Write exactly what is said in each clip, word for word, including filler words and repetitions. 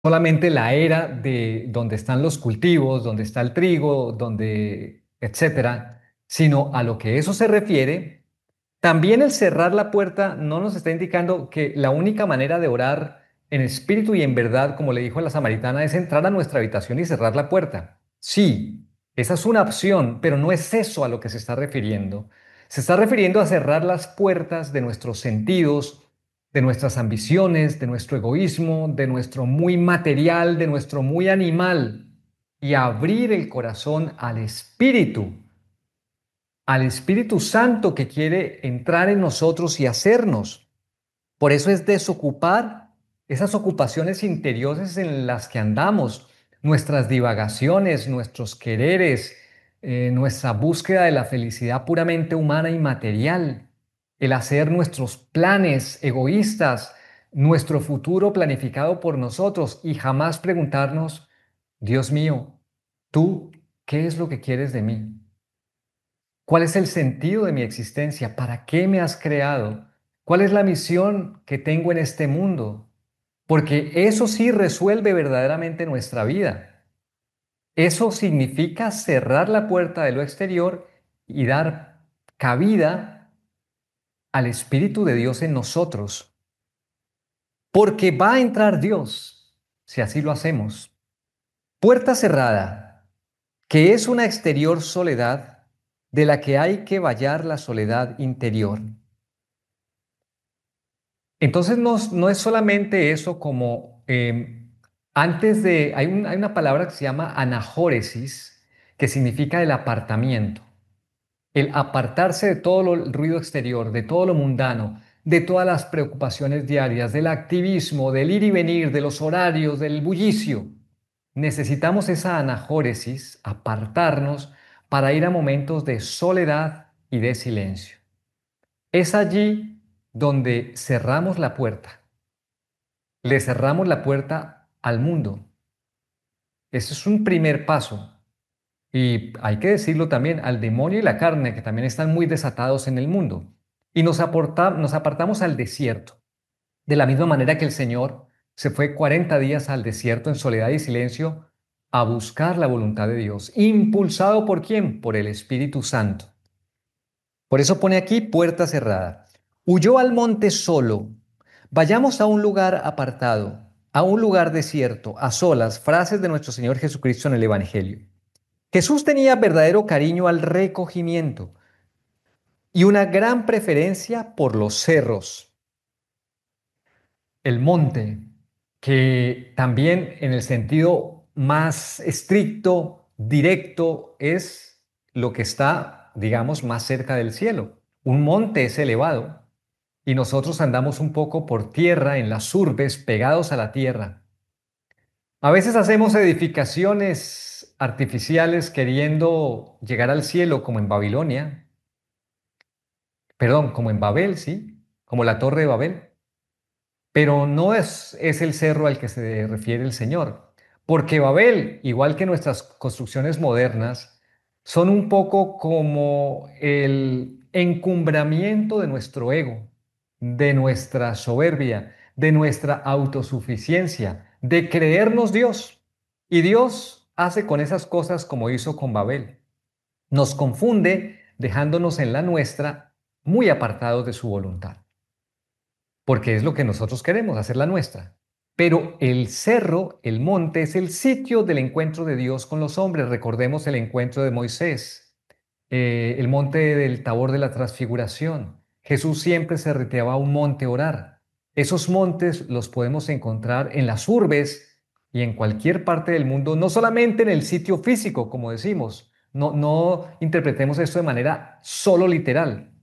solamente la era de donde están los cultivos, donde está el trigo, donde, etcétera, sino a lo que eso se refiere. También el cerrar la puerta no nos está indicando que la única manera de orar en espíritu y en verdad, como le dijo a la samaritana, es entrar a nuestra habitación y cerrar la puerta. Sí, esa es una opción, pero no es eso a lo que se está refiriendo. Se está refiriendo a cerrar las puertas de nuestros sentidos, de nuestras ambiciones, de nuestro egoísmo, de nuestro muy material, de nuestro muy animal, y abrir el corazón al Espíritu, al Espíritu Santo que quiere entrar en nosotros y hacernos. Por eso es desocupar esas ocupaciones interiores en las que andamos, nuestras divagaciones, nuestros quereres, eh, nuestra búsqueda de la felicidad puramente humana y material, el hacer nuestros planes egoístas, nuestro futuro planificado por nosotros y jamás preguntarnos, Dios mío, ¿tú qué es lo que quieres de mí? ¿Cuál es el sentido de mi existencia? ¿Para qué me has creado? ¿Cuál es la misión que tengo en este mundo? Porque eso sí resuelve verdaderamente nuestra vida. Eso significa cerrar la puerta de lo exterior y dar cabida al Espíritu de Dios en nosotros. Porque va a entrar Dios si así lo hacemos. Puerta cerrada, que es una exterior soledad de la que hay que vallar la soledad interior. Entonces no, no es solamente eso como eh, antes de, hay, un- hay una palabra que se llama anajóresis, que significa el apartamiento, el apartarse de todo lo- el ruido exterior, de todo lo mundano, de todas las preocupaciones diarias, del activismo, del ir y venir, de los horarios, del bullicio. Necesitamos esa anajóresis, apartarnos para ir a momentos de soledad y de silencio. Es allí donde cerramos la puerta, le cerramos la puerta al mundo. Ese es un primer paso. Y hay que decirlo también al demonio y la carne, que también están muy desatados en el mundo. Y nos, aporta- nos apartamos al desierto, de la misma manera que el Señor se fue cuarenta días al desierto en soledad y silencio a buscar la voluntad de Dios. ¿Impulsado por quién? Por el Espíritu Santo. Por eso pone aquí puerta cerrada. Huyó al monte solo. Vayamos a un lugar apartado, a un lugar desierto, a solas, frases de nuestro Señor Jesucristo en el Evangelio. Jesús tenía verdadero cariño al recogimiento y una gran preferencia por los cerros, el monte, que también en el sentido más estricto, directo, es lo que está, digamos, más cerca del cielo. Un monte es elevado y nosotros andamos un poco por tierra, en las urbes, pegados a la tierra. A veces hacemos edificaciones artificiales queriendo llegar al cielo, como en Babilonia, perdón, como en Babel, sí, como la Torre de Babel. Pero no es, es el cerro al que se refiere el Señor, porque Babel, igual que nuestras construcciones modernas, son un poco como el encumbramiento de nuestro ego, de nuestra soberbia, de nuestra autosuficiencia, de creernos Dios. Y Dios hace con esas cosas como hizo con Babel. Nos confunde dejándonos en la nuestra muy apartados de su voluntad porque es lo que nosotros queremos, hacer la nuestra. Pero el cerro, el monte, es el sitio del encuentro de Dios con los hombres. Recordemos el encuentro de Moisés, eh, el monte del Tabor de la Transfiguración. Jesús siempre se retiraba a un monte a orar. Esos montes los podemos encontrar en las urbes y en cualquier parte del mundo, no solamente en el sitio físico, como decimos. No, no interpretemos esto de manera solo literal.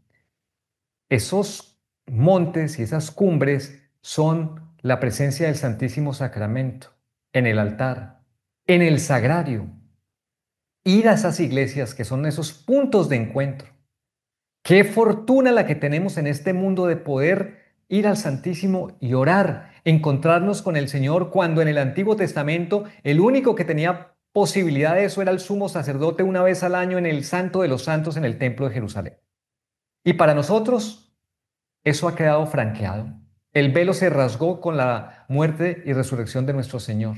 Esos montes y esas cumbres son la presencia del Santísimo Sacramento en el altar, en el sagrario. Ir a esas iglesias que son esos puntos de encuentro. Qué fortuna la que tenemos en este mundo de poder ir al Santísimo y orar, encontrarnos con el Señor cuando en el Antiguo Testamento el único que tenía posibilidad de eso era el sumo sacerdote una vez al año en el Santo de los Santos en el Templo de Jerusalén. Y para nosotros eso ha quedado franqueado. El velo se rasgó con la muerte y resurrección de nuestro Señor.